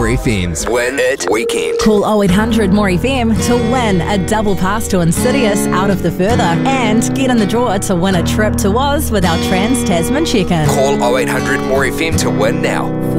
More FM's Win It Weekend. Call 0800 More FM to win a double pass to Insidious Out of the Further and get in the draw to win a trip to Oz with our Trans Tasman check-in. Call 0800 More FM to win now.